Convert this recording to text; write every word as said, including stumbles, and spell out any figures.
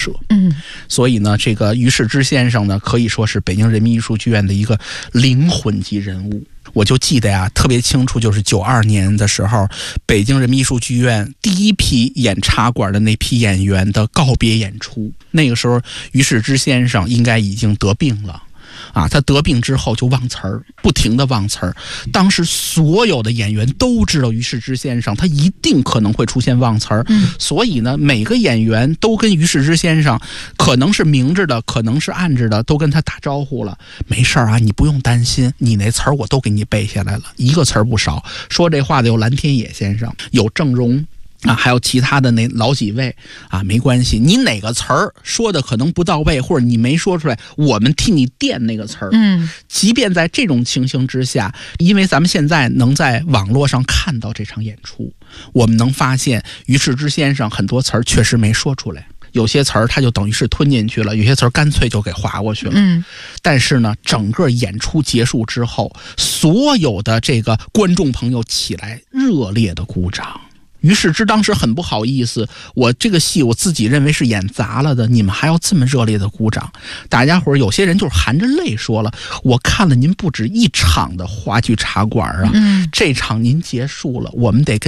舍。 嗯， 所以呢，这个于世之先生呢，可以说是北京人民艺术剧院的一个灵魂级人物。我就记得呀，特别清楚，就是九二年的时候，北京人民艺术剧院第一批演茶馆的那批演员的告别演出。那个时候，于世之先生应该已经得病了。啊，他得病之后就忘词儿，不停的忘词儿。当时所有的演员都知道于世之先生他一定可能会出现忘词儿， 嗯， 所以呢，每个演员都跟于世之先生，可能是明着的，可能是暗着的，都跟他打招呼了。没事儿啊，你不用担心，你那词儿我都给你背下来了，一个词儿不少。说这话的有蓝天野先生，有郑融。啊，还有其他的那老几位啊，没关系，你哪个词儿说的可能不到位，或者你没说出来，我们替你垫那个词儿。 嗯， 即便在这种情形之下，因为咱们现在能在网络上看到这场演出，我们能发现于世之先生很多词儿确实没说出来。有些词儿他就等于是吞进去了，有些词儿干脆就给划过去了。 嗯， 但是呢，整个演出结束之后，所有的这个观众朋友起来热烈的鼓掌。于世之当时很不好意思，我这个戏我自己认为是演砸了的，你们还要这么热烈的鼓掌？大家伙儿有些人就是含着泪说了，我看了您不止一场的话剧茶馆啊， 嗯， 这场您结束了，我们得跟